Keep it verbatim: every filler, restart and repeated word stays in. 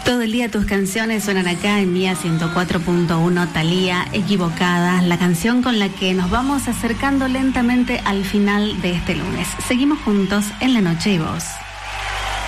Todo el día tus canciones suenan acá en Mía ciento cuatro punto uno, Thalía, Equivocada, la canción con la que nos vamos acercando lentamente al final de este lunes. Seguimos juntos en La Noche y Vos.